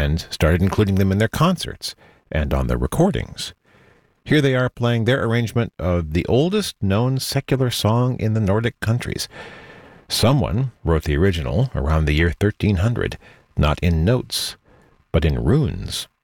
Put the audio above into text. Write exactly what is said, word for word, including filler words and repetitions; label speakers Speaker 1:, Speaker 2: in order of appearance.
Speaker 1: and started including them in their concerts and on their recordings. Here they are playing their arrangement of the oldest known secular song in the Nordic countries. Someone wrote the original around the year thirteen hundred, not in notes, but in runes.